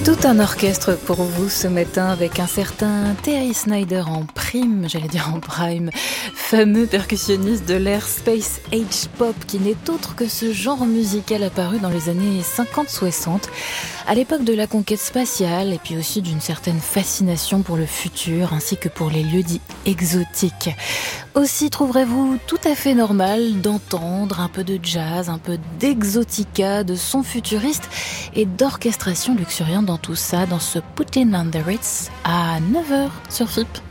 Tout un orchestre pour vous ce matin avec un certain Terry Snyder en prime, j'allais dire en prime, fameux percussionniste de l'ère Space Age Pop qui n'est autre que ce genre musical apparu dans les années 50-60, à l'époque de la conquête spatiale et puis aussi d'une certaine fascination pour le futur ainsi que pour les lieux dits exotiques. Aussi trouverez-vous tout à fait normal d'entendre un peu de jazz, un peu d'exotica, de son futuriste et d'orchestration luxuriante dans tout ça, dans ce Puttin on the Ritz à 9h sur FIP.